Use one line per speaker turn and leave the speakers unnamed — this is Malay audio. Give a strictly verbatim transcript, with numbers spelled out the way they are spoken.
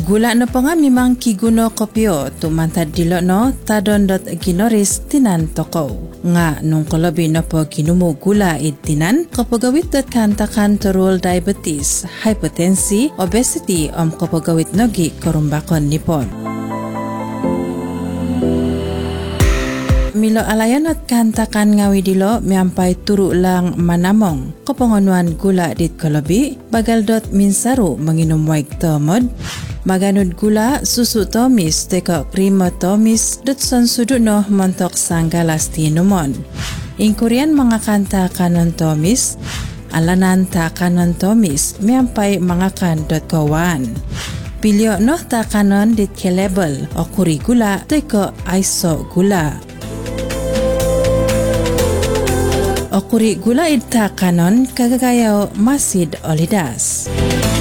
Gula na pa nga mimang kiguno kopyo tumantad dilo no tadon dot ginoris tinan toko. Nga nung kalabi na po ginumo gula id tinan kapagawit dot kantakan turul diabetes, hypertensi, obesity om kapagawit nogi korumbakon nipon. Milo alayan at kantakan ngawi dilo miampay turu lang manamong kapanganuan gula dit kalabi bagal dot minsaru manginom waig tomod maganud gula susu tomis teka prima tomis dot son sudu no montok sanggalas tinumon. Ingkurian mga kanta kanon tomis alanan ta kanon tomis miampay mga kan dot kawan. Pilyo no ta kanon dit kelebel o kuri gula teka iso gula. O kuri gula ita kanon kagagayaw masid olidas.